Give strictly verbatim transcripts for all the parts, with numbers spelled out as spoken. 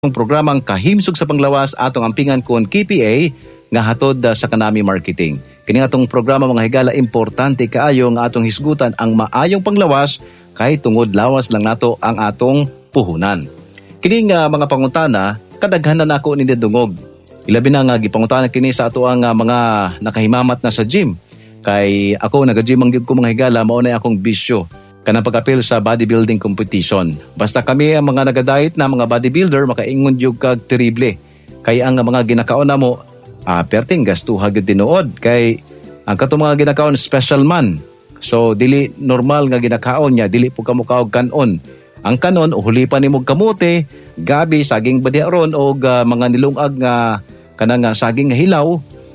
Ang programang kahimsog sa panglawas atong ampingan kon K P A nga hatod uh, sa Kanami Marketing. Kini atong programa mga higala importante kaayo nga atong hisgutan ang maayong panglawas kay tungod lawas lang nato ang atong puhunan. Kini nga mga pangutana kadaghanan nako ni dungog. Ilabi na nga gipangutana kini sa ato ang uh, mga nakahimamat na sa gym. Kay ako naga-gym ang gyud ko mga higala mao na akong bisyo kanang pag-apil sa bodybuilding competition. Basta kami ang mga nagadayet na mga bodybuilder, makaingon yung kag terrible. Kaya ang mga ginakaon na mo, ah, perting gastuha gyud tinuod. Kay ang katong mga ginakaon, special man. So, dili normal nga ginakaon niya, dili po kamo kaog kanon. Ang kanon, uhulipan ni mong kamote, gabi, saging badiaron, o uh, mga nilungag nga kanang uh, saging nga hilaw,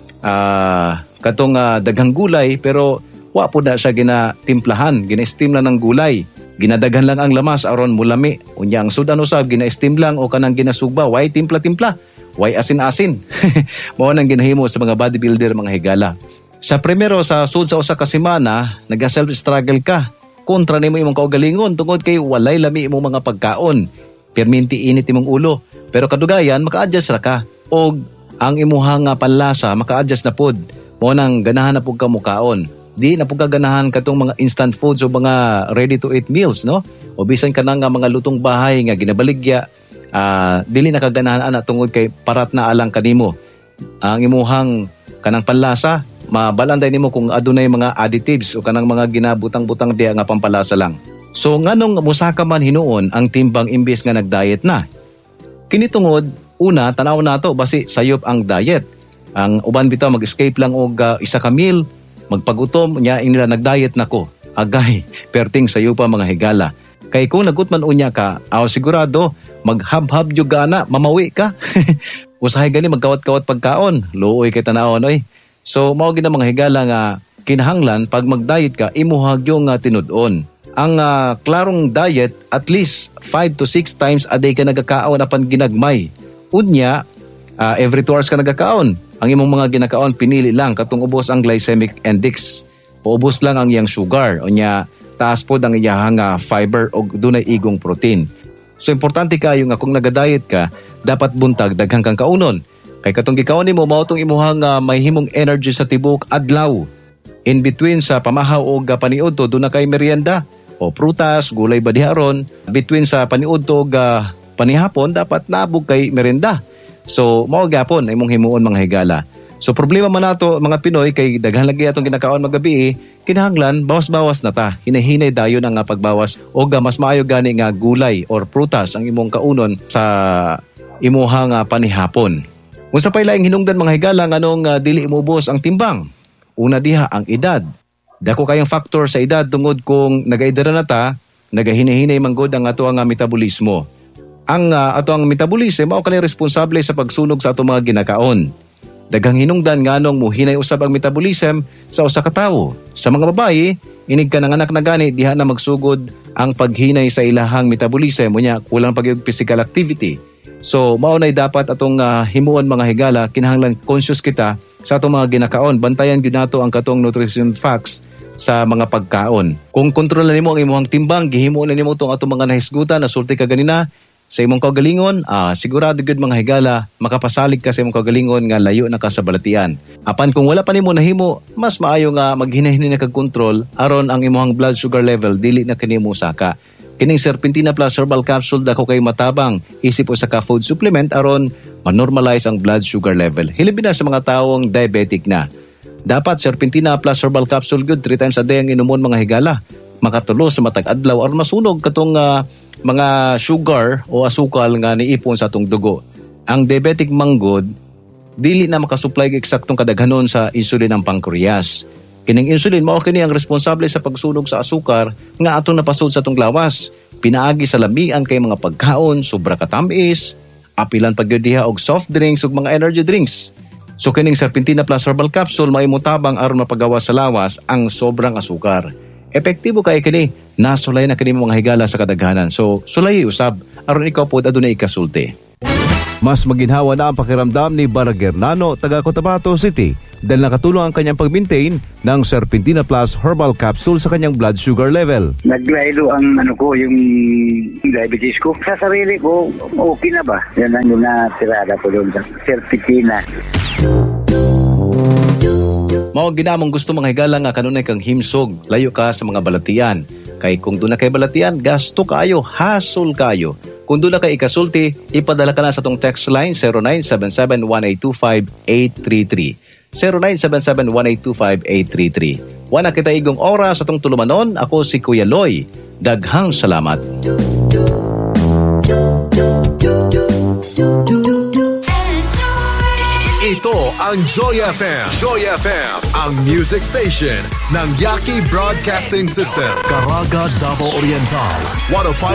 uh, katong uh, daghang gulay, pero wa po na siya ginatimplahan, gina-steam lang ng gulay. Ginadaghan lang ang lamas aron mulami. Unya ang sudan usab gina-steam lang o kanang ginasugba, way timpla-timpla, way asin-asin. Mao nang ginahimo sa mga bodybuilder mga higala. Sa primero sa sud sa usa ka semana, naga-self-struggle ka. Kontra nimo imong kaugalingon tungod kay walay lami imong mga pagkaon. Perminti init imong ulo. Pero kadugayan maka-adjust ra ka og ang imuhang panlasa maka-adjust na pod. Mao nang ganahan na pud ka mukaon. Di na po kaganahan katong mga instant foods o mga ready-to-eat meals, no? O bisan ka na nga mga lutong bahay nga ginabaligya, uh, dili na kaganahan ana tungod kay parat na alang kanimo. Ang imuhang kanang panlasa, mabalanday nimo kung adunay mga additives o kanang mga ginabutang-butang diya nga pampalasa lang. So nganong musaka man hinuon ang timbang imbes nga nag-diet na? Kini tungod, una tanaw nato basi sayop ang diet. Ang uban bitaw mag-escape lang og uh, isa ka meal, magpagutom nya inila nagdiet nako agay perting sayo pa mga higala kay kung nagutman unya ka aw sigurado maghab-hab jud gana mamawi ka usahay gani magkawat-kawat pagkaon luoy kay tanawon oy. So mao gid mga higala nga kinahanglan pag magdiet ka imuhag yung uh, tinud-on ang uh, klarong diet at least five to six times a day ka nagakaon apan ginagmay unya uh, every two hours ka nagakaon. Ang imong mga ginakaon pinili lang katong ubos ang glycemic index. Ubos lang ang iyang sugar o nya taas pod ang iyang uh, fiber o dunay igong protein. So importante kayo nga kung naga-diet ka, dapat buntag daghang kang kaunon. Kay katong gikaon nimo mao tong imuhang uh, mahimong energy sa tibok adlaw. In between sa pamahaw o uh, paniud to do na kay merienda o prutas, gulay badiharon. Between sa paniud to uh, panihapon dapat nabog kay merienda. So, mao gyapon imong himuon mga higala. So, problema man nato mga Pinoy kay daghan lagi atong ginakaon magabi, kinahanglan bawas-bawas na ta. Hinahinay dayon ang nga pagbawas o ga mas maayo gani nga gulay or prutas ang imong kaunon sa imuhang uh, panihapon. Unsa pay laing hinungdan mga higala nganong uh, dili imubos ang timbang? Una diha ang edad. Dako kayang factor sa edad tungod kung nagaedara na ta, nagahinahinay manggod ang ato nga metabolismo. Ang uh, ato ang metabolism mao kani responsable sa pagsunog sa ato mga ginakaon. Daghang hinungdan nganong muhinay usab ang metabolism sa usa ka tawo. Sa mga babayi, inig ka nanganak na gani diha na magsugod ang paghinay sa ilahang metabolism unya kulang pagyud physical activity. So mao nay dapat atong uh, himuon mga higala kinahanglan conscious kita sa atong mga ginakaon. Bantayan gyud nato ang katong nutrition facts sa mga pagkaon. Kung kontrolan nimo ang imong timbang, gihimuon nimo tong atong mga nahisgutan na sulti ka ganina. Sa imong kaugalingon, ah, sigurado gud mga higala, makapasalig ka sa imong kaugalingon nga layo na ka sa balatian. Apan kung wala pa nimo nahimo, mas maayo nga maghinay-hinay na kag control aron ang imong blood sugar level dili na kanimo saka. Kining Serpentina Plus Herbal Capsule dako kay matabang, isip usa ka food supplement aron ma-normalize ang blood sugar level. Hilabi na sa mga tawong diabetic na. Dapat Serpentina Plus Herbal Capsule good three times a day ang inumon mga higala. Makatulo sa matag adlaw aron masunog katong uh, mga sugar o asukal nga niipon sa atong dugo. Ang diabetic manggod, dili na makasupply eksaktong kadaghanon sa insulin ang pancreas. Kining insulin mao kini ang responsable sa pagsunog sa asukar nga atong napasud sa atong lawas. Pinaagi sa lamian kay mga pagkaon, sobra katamis, apilan pagyud diha og soft drinks ug mga energy drinks. So kining Serpentina Plus Herbal Capsule maimutabang aron mapagawas sa lawas ang sobrang asukar. Epektibo kay kini, nasulay na kini mga higala sa kadaghanan. So, sulay usab aron ikaw pod adunay ikasulti. Mas maginhawa na ang pakiramdam ni Baragernano, taga Cotabato City, dahil nakatulong ang kanyang pag-maintain ng Serpentina Plus Herbal Capsule sa kanyang blood sugar level. Naglaylo ang ano ko, yung diabetes ko. Sa sarili ko, okay na ba? Yan ang yung natirada ko doon sa Serpentina. Mao ginamong gusto mga higala nga kanunay kang himsog, layo ka sa mga balatian. Kay kung doon na kay balatian, gasto kayo, hassle kayo. Kung doon na kay ikasulti, ipadala ka na sa tong text line zero nine seven seven one eight two five eight three three. zero nine seven seven one eight two five eight three three. Wala kita igong oras sa tong tulumanon, ako si Kuya Loy. Daghang salamat. Ito ang Joy F M. Joy F M, ang music station ng Yaki Broadcasting System. Caraga, Davao Oriental. one oh five